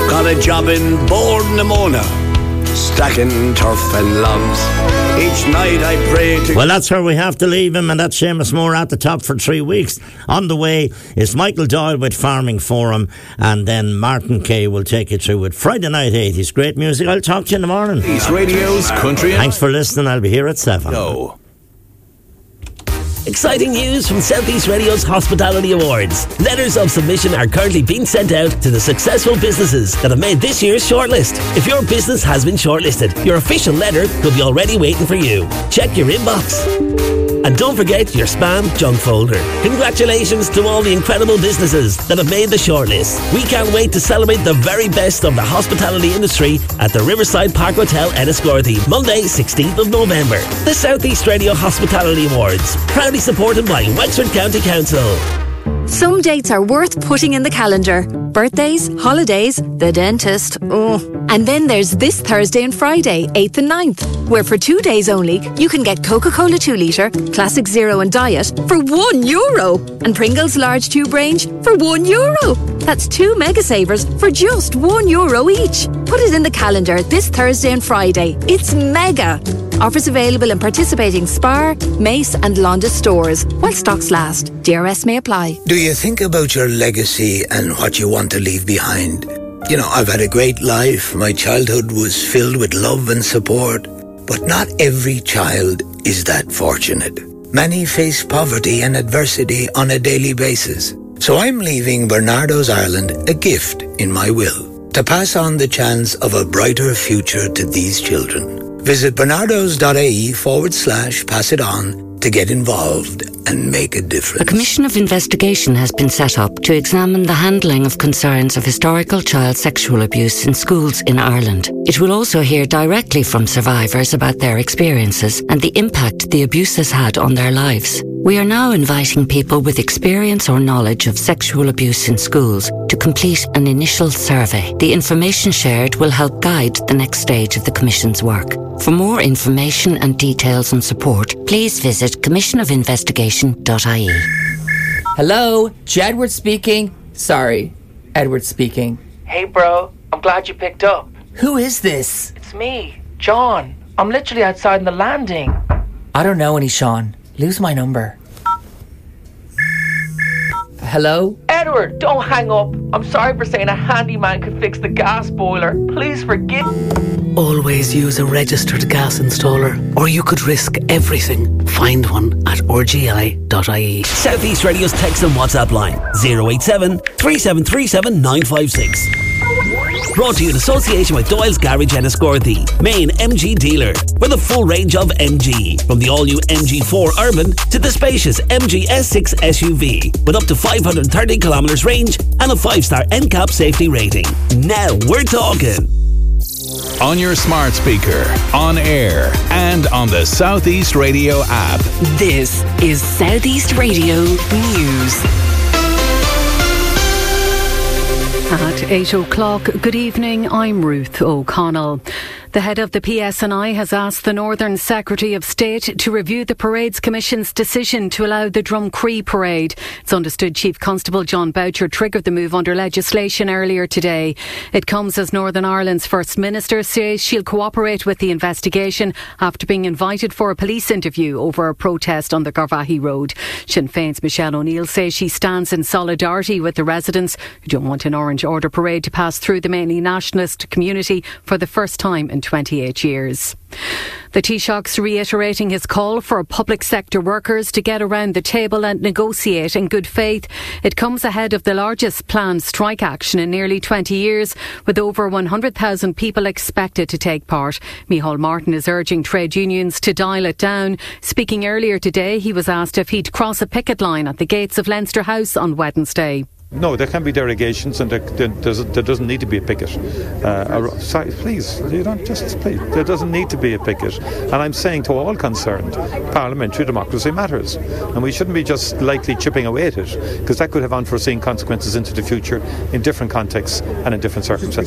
got a job in Board Namona, stacking turf and logs. Each night I pray to... Well, that's where we have to leave him, and that's Seamus Moore at the top for 3 weeks. On the way is Michael Doyle with Farming Forum, and then Martin Kay will take you through with Friday Night 80s. Great music. I'll talk to you in the morning. East Radio's Country. Thanks for listening. I'll be here at 7. No. Exciting news from Southeast Radio's Hospitality Awards. Letters of submission are currently being sent out to the successful businesses that have made this year's shortlist. If your business has been shortlisted, your official letter could be already waiting for you. Check your inbox. And don't forget your spam junk folder. Congratulations to all the incredible businesses that have made the shortlist. We can't wait to celebrate the very best of the hospitality industry at the Riverside Park Hotel, Enniscorthy, Monday, 16th of November. The Southeast Radio Hospitality Awards, proudly supported by Wexford County Council. Some dates are worth putting in the calendar. Birthdays, holidays, the dentist. Oh. And then there's this Thursday and Friday, 8th and 9th, where for 2 days only, you can get Coca-Cola 2 litre, Classic Zero and Diet for €1 and Pringles large tube range for €1. That's 2 mega savers for just €1 each. Put it in the calendar this Thursday and Friday. It's mega. Offers available in participating Spar, Mace and Londis stores while stocks last. DRS may apply. Do you think about your legacy and what you want to leave behind? You know, I've had a great life. My childhood was filled with love and support. But not every child is that fortunate. Many face poverty and adversity on a daily basis. So I'm leaving Bernardo's Ireland a gift in my will to pass on the chance of a brighter future to these children. Visit bernardos.ie/pass it on to get involved and make a difference. A commission of investigation has been set up to examine the handling of concerns of historical child sexual abuse in schools in Ireland. It will also hear directly from survivors about their experiences and the impact the abuse has had on their lives. We are now inviting people with experience or knowledge of sexual abuse in schools to complete an initial survey. The information shared will help guide the next stage of the Commission's work. For more information and details and support, please visit commissionofinvestigation.ie. Hello, Jedward speaking. Sorry, Edward speaking. Hey bro, I'm glad you picked up. Who is this? It's me, John. I'm literally outside in the landing. I don't know any Sean. Lose my number. Hello? Edward, don't hang up. I'm sorry for saying a handyman could fix the gas boiler. Please forgive. Always use a registered gas installer, or you could risk everything. Find one at rgi.ie. Southeast Radio's text and WhatsApp line 087 3737 956. Brought to you in association with Doyle's Garage Enniscorthy, main MG dealer, with a full range of MG, from the all-new MG4 Urban to the spacious MG S6 SUV, with up to 530 kilometres range and a 5-star NCAP safety rating. Now we're talking. On your smart speaker, on air, and on the Southeast Radio app. This is Southeast Radio News. At 8 o'clock, good evening, I'm Ruth O'Connell. The head of the PSNI has asked the Northern Secretary of State to review the Parades Commission's decision to allow the Drumcree Parade. It's understood Chief Constable John Boucher triggered the move under legislation earlier today. It comes as Northern Ireland's First Minister says she'll cooperate with the investigation after being invited for a police interview over a protest on the Garvaghey Road. Sinn Féin's Michelle O'Neill says she stands in solidarity with the residents who don't want an Orange Order parade to pass through the mainly nationalist community for the first time in 28 years. The Taoiseach's reiterating his call for public sector workers to get around the table and negotiate in good faith. It comes ahead of the largest planned strike action in nearly 20 years, with over 100,000 people expected to take part. Micheál Martin is urging trade unions to dial it down. Speaking earlier today, he was asked if he'd cross a picket line at the gates of Leinster House on Wednesday. No, there can be derogations, and there doesn't need to be a picket. Sorry, please, you don't just please. There doesn't need to be a picket, and I'm saying to all concerned, parliamentary democracy matters, and we shouldn't be just lightly chipping away at it, because that could have unforeseen consequences into the future in different contexts and in different circumstances.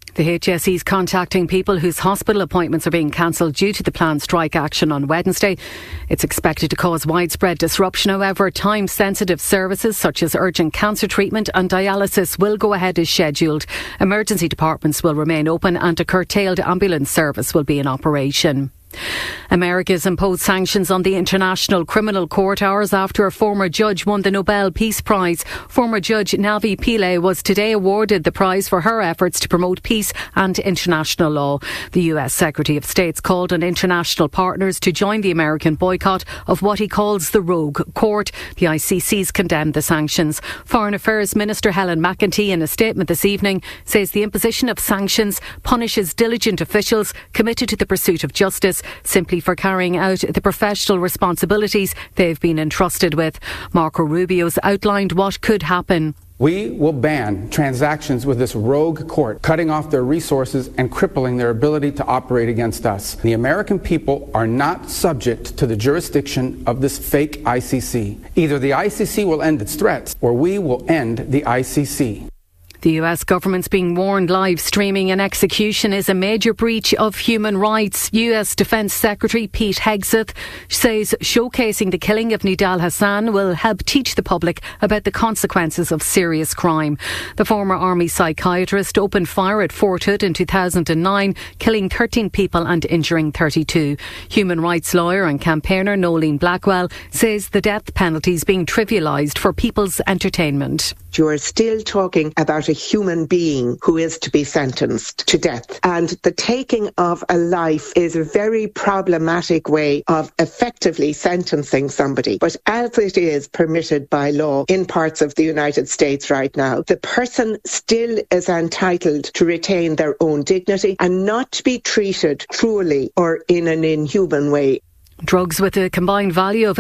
The HSE is contacting people whose hospital appointments are being cancelled due to the planned strike action on Wednesday. It's expected to cause widespread disruption. However, time-sensitive services such as urgent cancer treatment and dialysis will go ahead as scheduled. Emergency departments will remain open and a curtailed ambulance service will be in operation. America's imposed sanctions on the International Criminal Court hours after a former judge won the Nobel Peace Prize. Former Judge Navi Pillay was today awarded the prize for her efforts to promote peace and international law. The US Secretary of State's called on international partners to join the American boycott of what he calls the rogue court. The ICC's condemned the sanctions. Foreign Affairs Minister Helen McEntee, in a statement this evening, says the imposition of sanctions punishes diligent officials committed to the pursuit of justice simply for carrying out the professional responsibilities they've been entrusted with. Marco Rubio's outlined what could happen. We will ban transactions with this rogue court, cutting off their resources and crippling their ability to operate against us. The American people are not subject to the jurisdiction of this fake ICC. Either the ICC will end its threats, or we will end the ICC. The US government's being warned live streaming an execution is a major breach of human rights. US Defence Secretary Pete Hegseth says showcasing the killing of Nidal Hassan will help teach the public about the consequences of serious crime. The former army psychiatrist opened fire at Fort Hood in 2009, killing 13 people and injuring 32. Human rights lawyer and campaigner Nolene Blackwell says the death penalty is being trivialised for people's entertainment. You are still talking about a human being who is to be sentenced to death. And the taking of a life is a very problematic way of effectively sentencing somebody. But as it is permitted by law in parts of the United States right now, the person still is entitled to retain their own dignity and not to be treated cruelly or in an inhuman way. Drugs with a combined value of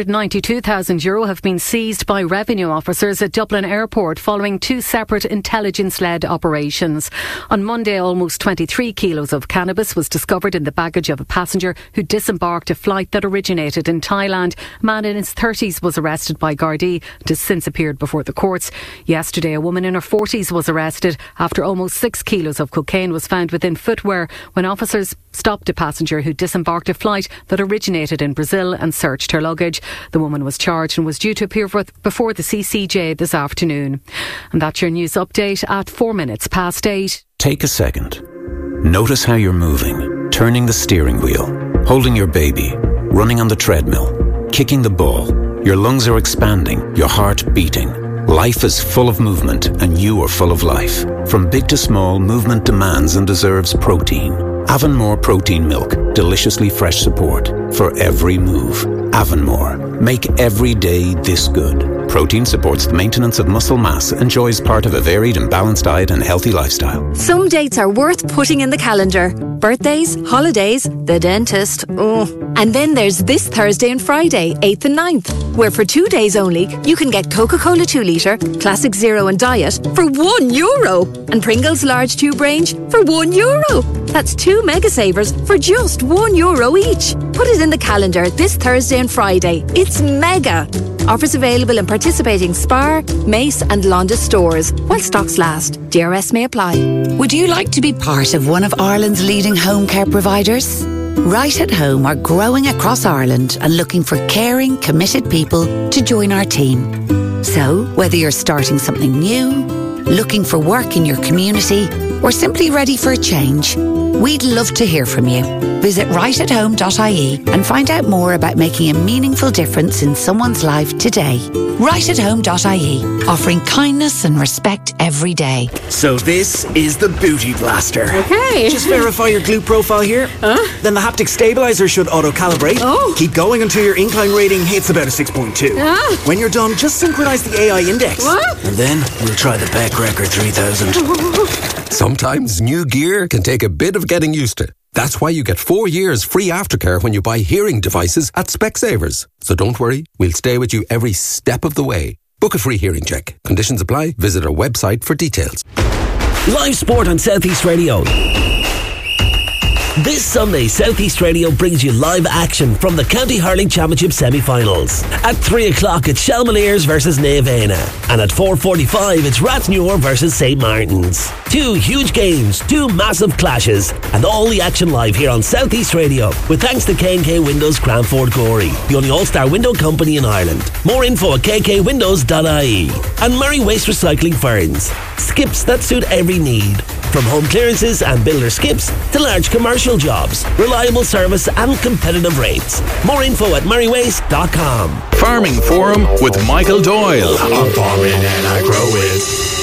€892,000 have been seized by revenue officers at Dublin Airport following two separate intelligence-led operations. On Monday, almost 23 kilos of cannabis was discovered in the baggage of a passenger who disembarked a flight that originated in Thailand. A man in his 30s was arrested by Gardaí and has since appeared before the courts. Yesterday, a woman in her 40s was arrested after almost 6 kilos of cocaine was found within footwear when officers stopped a passenger who disembarked a flight that originated in Brazil and searched her luggage. The woman was charged and was due to appear before the CCJ this afternoon. And that's your news update at 8:04. Take a second. Notice how you're moving, turning the steering wheel, holding your baby, running on the treadmill, kicking the ball. Your lungs are expanding, your heart beating. Life is full of movement and you are full of life. From big to small, movement demands and deserves protein. Avonmore Protein Milk. Deliciously fresh support for every move. Avonmore. Make every day this good. Protein supports the maintenance of muscle mass, enjoys part of a varied and balanced diet and healthy lifestyle. Some dates are worth putting in the calendar. Birthdays, holidays, the dentist. And then there's this Thursday and Friday, 8th and 9th, where for 2 days only, you can get Coca-Cola 2 litre, Classic Zero and Diet for €1 and Pringles large tube range for €1. That's 2 mega savers for just €1 each. Put it in the calendar this Thursday and Friday. It's mega. Offers available in participating Spar, Mace and Londis stores while stocks last. DRS may apply. Would you like to be part of one of Ireland's leading home care providers? Right at Home are growing across Ireland and looking for caring, committed people to join our team. So, whether you're starting something new, looking for work in your community, or simply ready for a change, we'd love to hear from you. Visit rightathome.ie and find out more about making a meaningful difference in someone's life today. Rightathome.ie, offering kindness and respect every day. So this is the Booty Blaster. Okay. Just verify your glute profile here. Then the haptic stabilizer should auto-calibrate. Keep going until your incline rating hits about a 6.2. When you're done, just synchronize the AI index. And then we'll try the Beck Record 3000. Sometimes new gear can take a bit of getting used to. That's why you get 4 years free aftercare when you buy hearing devices at Specsavers. So don't worry, we'll stay with you every step of the way. Book a free hearing check. Conditions apply. Visit our website for details. Live sport on South East Radio. This Sunday, South East Radio brings you live action from the County Hurling Championship semi-finals. At 3 o'clock, it's Shelmaliers versus Naevena. And at 4:45, it's Rathnewer versus St. Martin's. 2 huge games, 2 massive clashes, and all the action live here on South East Radio, with thanks to K&K Windows Cranford Gorey, the only all-star window company in Ireland. More info at kkwindows.ie. And Murray Waste Recycling Ferns. Skips that suit every need. From home clearances and builder skips to large commercial jobs. Reliable service and competitive rates. More info at murraywaste.com. Farming Forum with Michael Doyle. I'm farming and I grow it.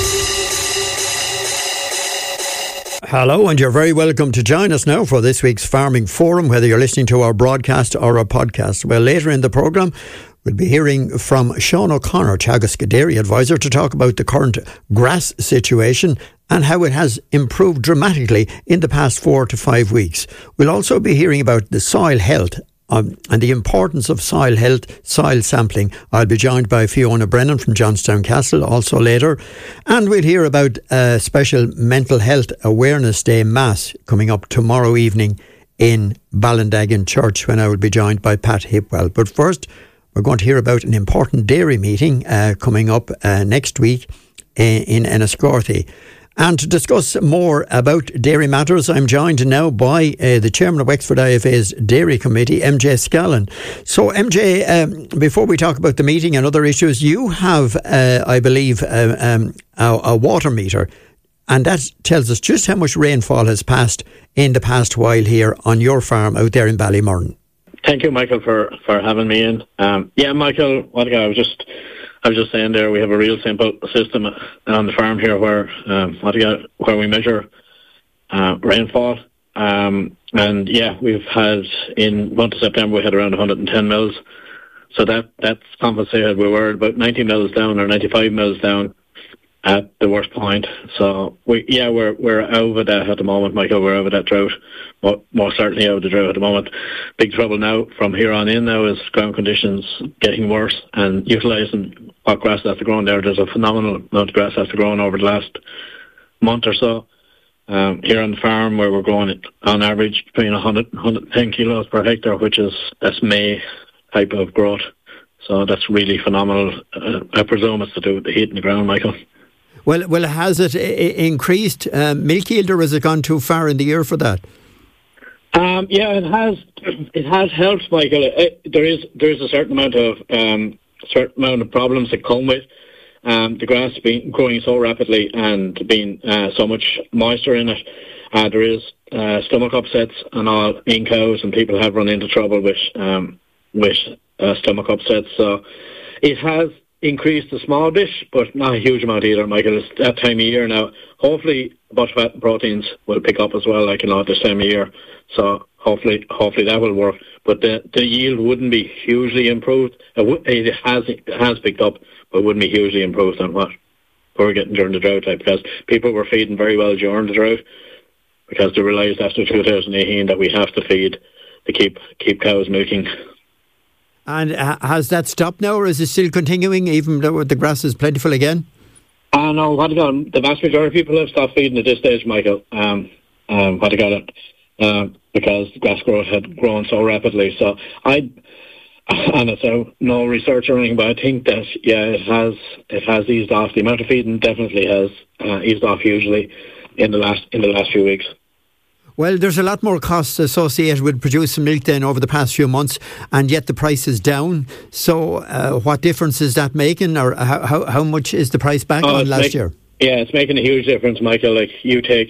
Hello, and you're very welcome to join us now for this week's Farming Forum, whether you're listening to our broadcast or our podcast. Well, later in the programme, we'll be hearing from Sean O'Connor, Teagasca Dairy Advisor, to talk about the current grass situation and how it has improved dramatically in the past 4 to 5 weeks. We'll also be hearing about the soil health and the importance of soil health, soil sampling. I'll be joined by Fiona Brennan from Johnstown Castle also later. And we'll hear about a special Mental Health Awareness Day Mass coming up tomorrow evening in Ballindagan Church, when I will be joined by Pat Hipwell. But first, we're going to hear about an important dairy meeting coming up next week in Enniscorthy. And to discuss more about dairy matters, I'm joined now by the Chairman of Wexford IFA's Dairy Committee, MJ Scallon. So, MJ, before we talk about the meeting and other issues, you have, I believe, a water meter, and that tells us just how much rainfall has passed in the past while here on your farm out there in Ballymurran. Thank you, Michael, for having me in. Michael, I was just saying there, we have a real simple system on the farm here where we measure rainfall. We've had, in the month of September, we had around 110 mils. So that's compensated. We were about 90 mils down or 95 mils down at the worst point. So we're over that at the moment, Michael. We're over that drought. More certainly out of the drought at the moment. Big trouble now from here on in now is ground conditions getting worse and utilising what grass that's grown there. There's a phenomenal amount of grass that's grown over the last month or so. Here on the farm, where we're growing on average between 100 and 110 kilos per hectare, which is that's May type of growth. So that's really phenomenal. I presume it's to do with the heat in the ground, Michael. Well, has it increased milk yield, or has it gone too far in the year for that? It has. It has helped, Michael. There is a certain amount of problems that come with the grass being growing so rapidly and being so much moisture in it. There is stomach upsets and all in cows, and people have run into trouble with stomach upsets. So it has increased a small bit, but not a huge amount either, Michael. It's that time of year now. Hopefully, butterfat and proteins will pick up as well, at this time of year. So hopefully that will work. But the yield wouldn't be hugely improved. It has picked up, but wouldn't be hugely improved on what we're getting during the drought, because people were feeding very well during the drought, because they realised after 2018 that we have to feed to keep cows milking. And has that stopped now, or is it still continuing, even though the grass is plentiful again? No, the vast majority of people have stopped feeding at this stage, Michael. Because grass growth had grown so rapidly. So it's no research or anything, but I think that it has eased off. The amount of feeding definitely has eased off hugely in the last few weeks. Well, there's a lot more costs associated with producing milk then over the past few months, and yet the price is down. So what difference is that making, or how much is the price back on last year? Yeah, it's making a huge difference, Michael. You take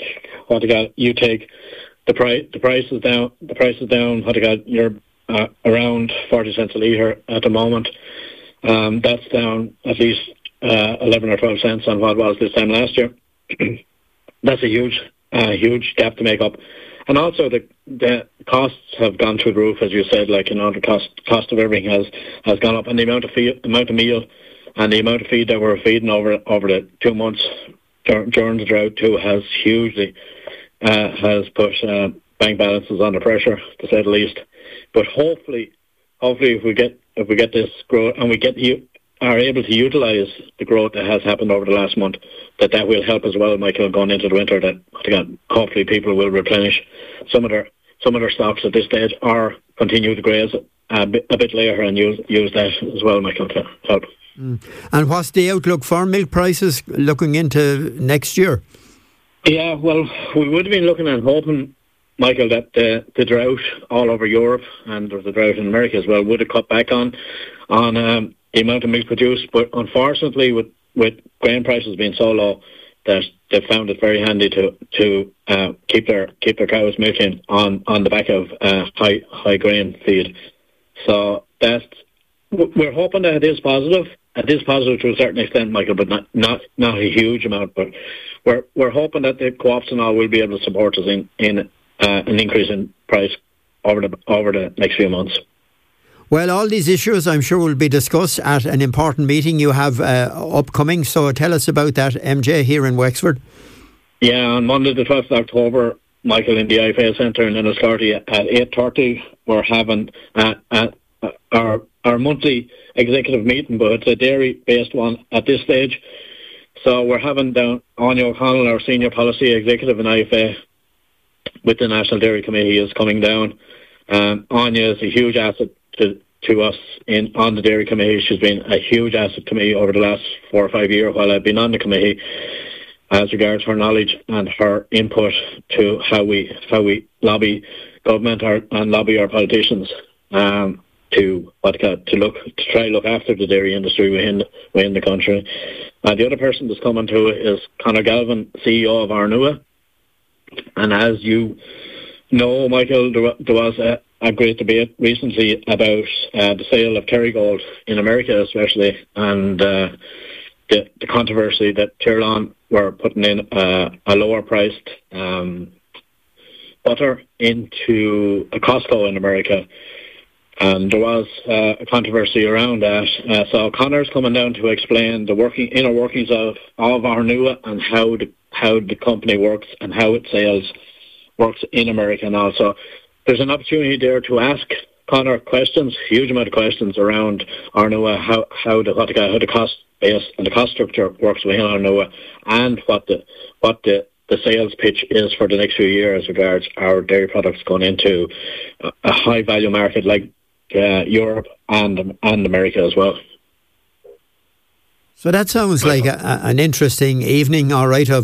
the price is down. The price is down. You're around 40 cents a litre at the moment. That's down at least 11 or 12 cents on what it was this time last year. That's a huge gap to make up. And also the costs have gone through the roof, as you said. The cost of everything has gone up, and the amount of meal and the amount of feed that we're feeding over the 2 months during the drought too has hugely has put bank balances under pressure, to say the least. But hopefully if we get this growth and are able to utilise the growth that has happened over the last month, that will help as well, Michael, going into the winter. That hopefully people will replenish some of their some of their stocks at this stage, or continue to graze a bit later and use that as well, Michael, to help. And what's the outlook for milk prices looking into next year? Yeah, well, we would have been looking and hoping, Michael, that the drought all over Europe and the drought in America as well would have cut back on the amount of milk produced. But unfortunately, with grain prices being so low, that they found it very handy to keep their cows milking on the back of high grain feed. So we're hoping that it is positive. It is positive to a certain extent, Michael, but not a huge amount. But we're hoping that the co-ops and all will be able to support us in an increase in price over the next few months. Well, all these issues I'm sure will be discussed at an important meeting you have upcoming. So tell us about that, MJ, here in Wexford. Yeah, on Monday the 12th of October, Michael, in the IFA Centre in Enniscorthy at 8:30, we're having our monthly executive meeting, but it's a dairy-based one at this stage. So we're having down Anya O'Connell, our senior policy executive in IFA, with the National Dairy Committee, is coming down. Anya is a huge asset to us on the Dairy Committee. She's been a huge asset to me over the last 4 or 5 years while I've been on the committee, as regards her knowledge and her input to how we lobby government and lobby our politicians to try look after the dairy industry within the country. The other person that's coming to it is Conor Galvin, CEO of Arnua. And as you know, Michael, there was a great debate recently about the sale of Kerrygold in America, especially, and the controversy that Tirlán were putting in a lower priced butter into a Costco in America. And there was a controversy around that. So Conor's coming down to explain the inner workings of Arnua and how the company works and how its sales works in America. And also, there's an opportunity there to ask Conor questions, huge amount of questions around Arnua, how the cost base and the cost structure works within Arnua, and what the sales pitch is for the next few years as regards our dairy products going into a high value market like Europe and America as well. So that sounds like an interesting evening, all right, of